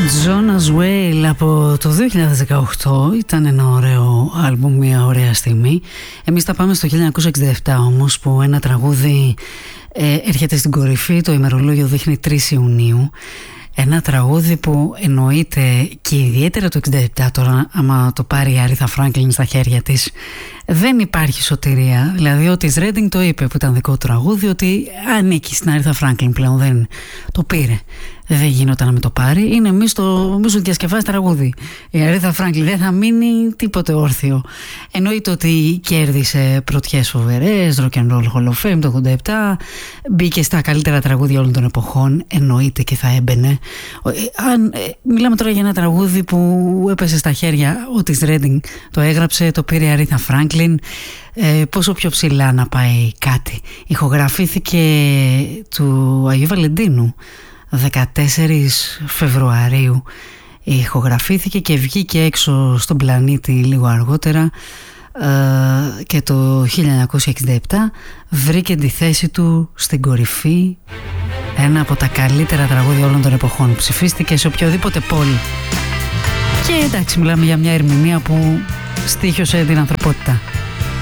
Jonas Whale από το 2018 ήταν ένα ωραίο άλμπουμ, μια ωραία στιγμή. Εμείς τα πάμε στο 1967 όμως, που ένα τραγούδι έρχεται στην κορυφή. Το ημερολόγιο δείχνει 3 Ιουνίου. Ένα τραγούδι που εννοείται και ιδιαίτερα το 67, τώρα άμα το πάρει η Άριθα Φράγκλιν στα χέρια της, δεν υπάρχει σωτηρία. Δηλαδή ο Otis Redding το είπε, που ήταν δικό του τραγούδι, ότι ανήκει στην Άριθα Φράγκλιν πλέον, δεν το πήρε. Δεν γινόταν να μην το πάρει. Είναι εμείς το διασκευάζει τραγούδι. Η Άριθα Φράγκλιν δεν θα μείνει τίποτε όρθιο. Εννοείται ότι κέρδισε πρωτιές φοβερές, Rock and Roll Hall of Fame το 87, μπήκε στα καλύτερα τραγούδια όλων των εποχών. Εννοείται και θα έμπαινε. Μιλάμε τώρα για ένα τραγούδι που έπεσε στα χέρια ο Otis Redding, το έγραψε, το πήρε η Άριθα Φράγκλιν. Πόσο πιο ψηλά να πάει κάτι. Ηχογραφήθηκε του Αγίου Βαλεντίνου 14 Φεβρουαρίου, ηχογραφήθηκε και βγήκε έξω στον πλανήτη λίγο αργότερα, και το 1967 βρήκε τη θέση του στην κορυφή. Ένα από τα καλύτερα τραγούδια όλων των εποχών. Ψηφίστηκε σε οποιοδήποτε πόλη. Και εντάξει, μιλάμε για μια ερμηνεία που στοίχιωσε την ανθρωπότητα.